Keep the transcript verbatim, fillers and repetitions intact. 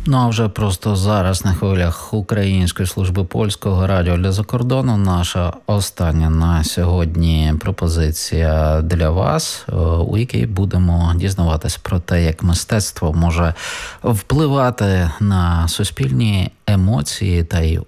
Ну а вже просто зараз на хвилях Української служби польського радіо для закордону наша остання на сьогодні пропозиція для вас, у якій будемо дізнаватись про те, як мистецтво може впливати на суспільні емоції та й